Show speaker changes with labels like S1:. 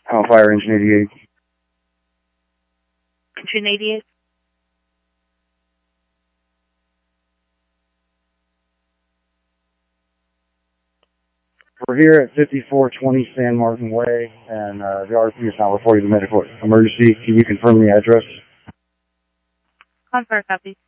S1: Cal Fire Engine 88.
S2: Engine 88.
S1: We're here at 5420 San Martin Way, and the RP is now reporting the medical emergency. Can you confirm the address?
S2: Confirm, copy.